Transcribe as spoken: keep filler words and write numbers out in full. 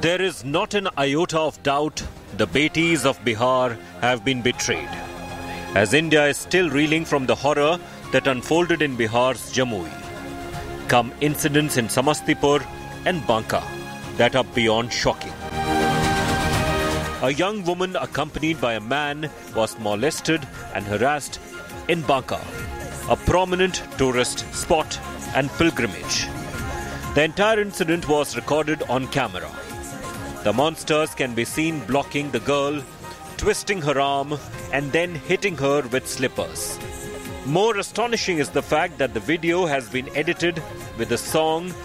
There is not an iota of doubt the Betis of Bihar have been betrayed, as India is still reeling from the horror that unfolded in Bihar's Jamui. Come incidents in Samastipur and Banka that are beyond shocking. A young woman accompanied by a man was molested and harassed in Banka, a prominent tourist spot and pilgrimage. The entire incident was recorded on camera. The monsters can be seen blocking the girl, twisting her arm and then hitting her with slippers. More astonishing is the fact that the video has been edited with the song